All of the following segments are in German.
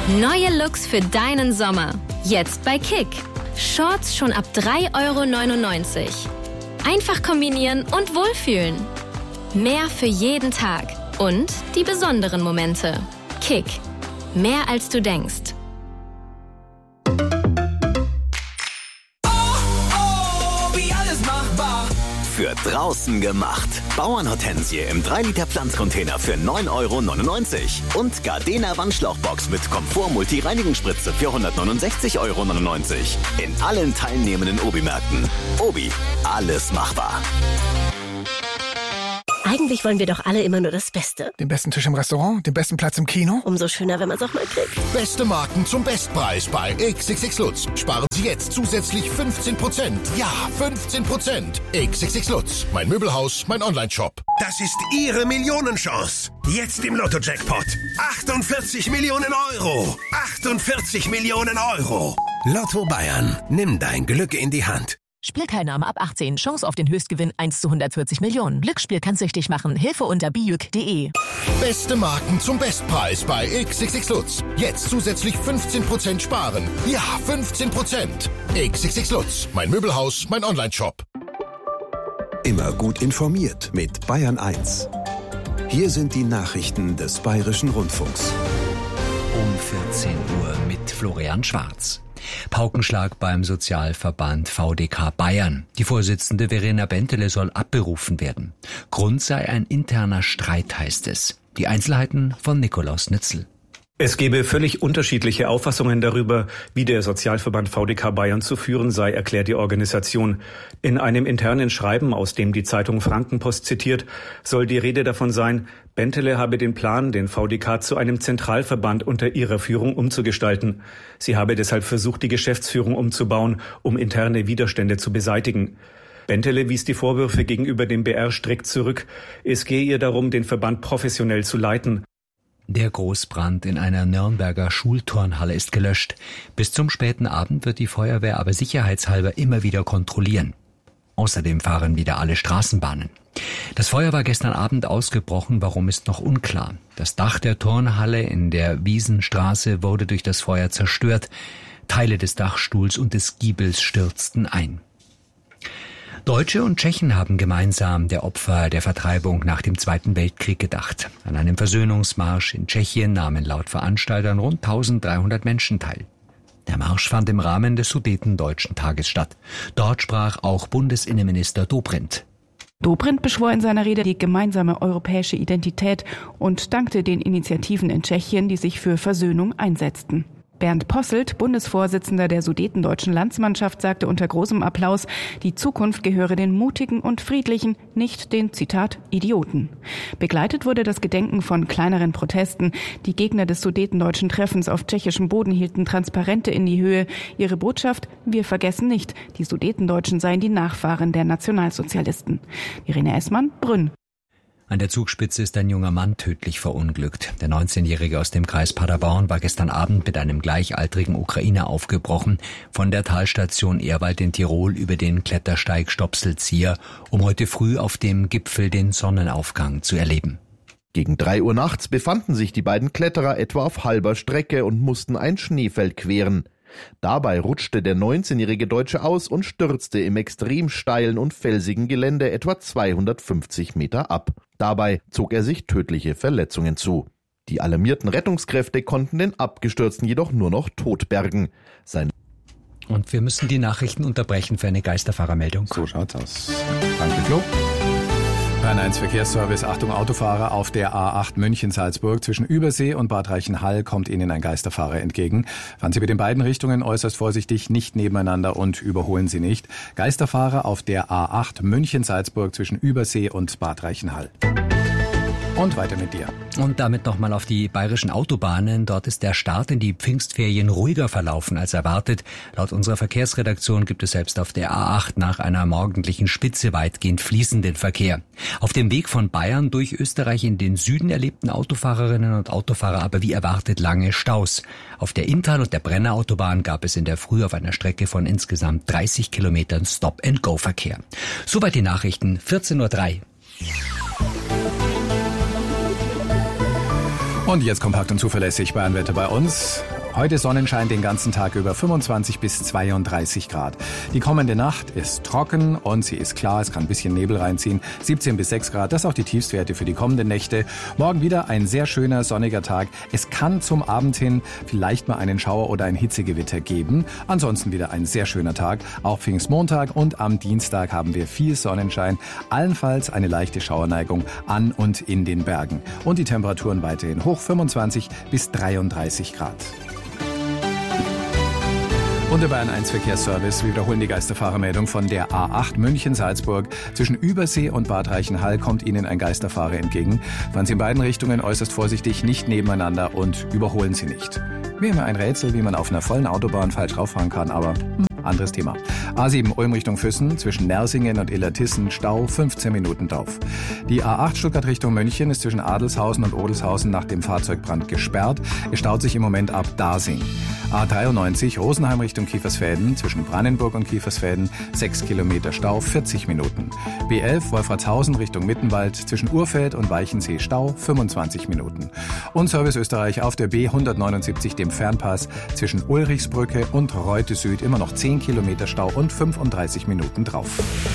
Neue Looks für deinen Sommer. Jetzt bei Kick. Shorts schon ab 3,99 €. Einfach kombinieren und wohlfühlen. Mehr für jeden Tag. Und die besonderen Momente. Kick. Mehr als du denkst. Für draußen gemacht. Bauernhortensie im 3-Liter Pflanzcontainer für 9,99 € und Gardena Wandschlauchbox mit Komfort-Multi-Reinigungsspritze für 169,99 € in allen teilnehmenden Obi-Märkten. Obi, alles machbar. Eigentlich wollen wir doch alle immer nur das Beste. Den besten Tisch im Restaurant, den besten Platz im Kino. Umso schöner, wenn man es auch mal kriegt. Beste Marken zum Bestpreis bei XXX Lutz. Sparen Sie jetzt zusätzlich 15%. Ja, 15%. XXX Lutz. Mein Möbelhaus, mein Onlineshop. Das ist Ihre Millionenchance. Jetzt im Lotto-Jackpot. 48 Millionen Euro. 48 Millionen Euro. Lotto Bayern. Nimm dein Glück in die Hand. Spielteilnahme ab 18. Chance auf den Höchstgewinn 1 zu 140 Millionen. Glücksspiel kann süchtig machen. Hilfe unter bijuk.de. Beste Marken zum Bestpreis bei XXX Lutz. Jetzt zusätzlich 15% sparen. Ja, 15%. XXX Lutz. Mein Möbelhaus, mein Onlineshop. Immer gut informiert mit Bayern 1. Hier sind die Nachrichten des Bayerischen Rundfunks. Um 14 Uhr mit Florian Schwarz. Paukenschlag beim Sozialverband VDK Bayern. Die Vorsitzende Verena Bentele soll abberufen werden. Grund sei ein interner Streit, heißt es. Die Einzelheiten von Nikolaus Nützel. Es gebe völlig unterschiedliche Auffassungen darüber, wie der Sozialverband VDK Bayern zu führen sei, erklärt die Organisation. In einem internen Schreiben, aus dem die Zeitung Frankenpost zitiert, soll die Rede davon sein, Bentele habe den Plan, den VDK zu einem Zentralverband unter ihrer Führung umzugestalten. Sie habe deshalb versucht, die Geschäftsführung umzubauen, um interne Widerstände zu beseitigen. Bentele wies die Vorwürfe gegenüber dem BR strikt zurück. Es gehe ihr darum, den Verband professionell zu leiten. Der Großbrand in einer Nürnberger Schulturnhalle ist gelöscht. Bis zum späten Abend wird die Feuerwehr aber sicherheitshalber immer wieder kontrollieren. Außerdem fahren wieder alle Straßenbahnen. Das Feuer war gestern Abend ausgebrochen, warum ist noch unklar. Das Dach der Turnhalle in der Wiesenstraße wurde durch das Feuer zerstört. Teile des Dachstuhls und des Giebels stürzten ein. Deutsche und Tschechen haben gemeinsam der Opfer der Vertreibung nach dem Zweiten Weltkrieg gedacht. An einem Versöhnungsmarsch in Tschechien nahmen laut Veranstaltern rund 1300 Menschen teil. Der Marsch fand im Rahmen des Sudetendeutschen Tages statt. Dort sprach auch Bundesinnenminister Dobrindt. Dobrindt beschwor in seiner Rede die gemeinsame europäische Identität und dankte den Initiativen in Tschechien, die sich für Versöhnung einsetzten. Bernd Posselt, Bundesvorsitzender der Sudetendeutschen Landsmannschaft, sagte unter großem Applaus, die Zukunft gehöre den Mutigen und Friedlichen, nicht den, Zitat, Idioten. Begleitet wurde das Gedenken von kleineren Protesten. Die Gegner des Sudetendeutschen Treffens auf tschechischem Boden hielten Transparente in die Höhe. Ihre Botschaft, wir vergessen nicht, die Sudetendeutschen seien die Nachfahren der Nationalsozialisten. Irene Essmann, Brünn. An der Zugspitze ist ein junger Mann tödlich verunglückt. Der 19-Jährige aus dem Kreis Paderborn war gestern Abend mit einem gleichaltrigen Ukrainer aufgebrochen, von der Talstation Ehrwald in Tirol über den Klettersteig Stopselzieher, um heute früh auf dem Gipfel den Sonnenaufgang zu erleben. Gegen 3 Uhr nachts befanden sich die beiden Kletterer etwa auf halber Strecke und mussten ein Schneefeld queren. Dabei rutschte der 19-jährige Deutsche aus und stürzte im extrem steilen und felsigen Gelände etwa 250 Meter ab. Dabei zog er sich tödliche Verletzungen zu. Die alarmierten Rettungskräfte konnten den Abgestürzten jedoch nur noch tot bergen. Und wir müssen die Nachrichten unterbrechen für eine Geisterfahrermeldung. So schaut's aus. Danke, Flo. Bayern 1 Verkehrsservice, Achtung Autofahrer, auf der A8 München-Salzburg zwischen Übersee und Bad Reichenhall kommt Ihnen ein Geisterfahrer entgegen. Fahren Sie mit den beiden Richtungen äußerst vorsichtig, nicht nebeneinander und überholen Sie nicht. Geisterfahrer auf der A8 München-Salzburg zwischen Übersee und Bad Reichenhall. Und weiter mit dir. Und damit nochmal auf die bayerischen Autobahnen. Dort ist der Start in die Pfingstferien ruhiger verlaufen als erwartet. Laut unserer Verkehrsredaktion gibt es selbst auf der A8 nach einer morgendlichen Spitze weitgehend fließenden Verkehr. Auf dem Weg von Bayern durch Österreich in den Süden erlebten Autofahrerinnen und Autofahrer aber wie erwartet lange Staus. Auf der Inntal- und der Brennerautobahn gab es in der Früh auf einer Strecke von insgesamt 30 Kilometern Stop-and-Go-Verkehr. Soweit die Nachrichten, 14:03 Uhr. Und jetzt kompakt und zuverlässig Bayernwetter bei uns. Heute Sonnenschein den ganzen Tag über, 25 bis 32 Grad. Die kommende Nacht ist trocken und sie ist klar, es kann ein bisschen Nebel reinziehen, 17 bis 6 Grad, das sind auch die Tiefstwerte für die kommenden Nächte. Morgen wieder ein sehr schöner, sonniger Tag. Es kann zum Abend hin vielleicht mal einen Schauer oder ein Hitzegewitter geben. Ansonsten wieder ein sehr schöner Tag. Auch Pfingstmontag und am Dienstag haben wir viel Sonnenschein, allenfalls eine leichte Schauerneigung an und in den Bergen. Und die Temperaturen weiterhin hoch, 25 bis 33 Grad. Und der Bayern 1 Verkehrsservice. Wir wiederholen die Geisterfahrermeldung von der A8 München-Salzburg. Zwischen Übersee und Bad Reichenhall kommt Ihnen ein Geisterfahrer entgegen. Fahren Sie in beiden Richtungen äußerst vorsichtig, nicht nebeneinander und überholen Sie nicht. Mir immer ein Rätsel, wie man auf einer vollen Autobahn falsch rauffahren kann, aber anderes Thema. A7 Ulm Richtung Füssen, zwischen Nersingen und Illertissen, Stau, 15 Minuten drauf. Die A8 Stuttgart Richtung München ist zwischen Adelshausen und Odelshausen nach dem Fahrzeugbrand gesperrt. Es staut sich im Moment ab Dasing. A93 Rosenheim Richtung Kiefersfelden, zwischen Brandenburg und Kiefersfelden, 6 Kilometer Stau, 40 Minuten. B11 Wolfratshausen Richtung Mittenwald, zwischen Urfeld und Weichensee Stau, 25 Minuten. Und Service Österreich auf der B179, dem Fernpass, zwischen Ulrichsbrücke und Reute Süd, immer noch 10 Kilometer Stau und 35 Minuten drauf.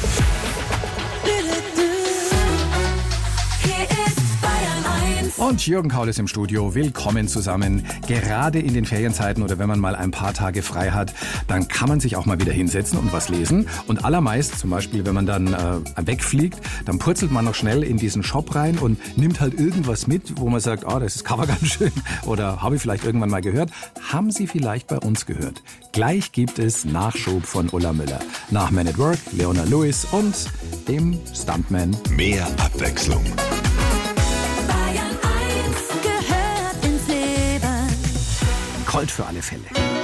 Und Jürgen Kaul ist im Studio. Willkommen zusammen. Gerade in den Ferienzeiten oder wenn man mal ein paar Tage frei hat, dann kann man sich auch mal wieder hinsetzen und was lesen. Und allermeist, zum Beispiel, wenn man dann wegfliegt, dann purzelt man noch schnell in diesen Shop rein und nimmt halt irgendwas mit, wo man sagt, oh, das ist Cover ganz schön. Oder habe ich vielleicht irgendwann mal gehört. Haben Sie vielleicht bei uns gehört? Gleich gibt es Nachschub von Ulla Müller. Nach Man at Work, Leona Lewis und dem Stuntman. Mehr Abwechslung. Colt für alle Fälle.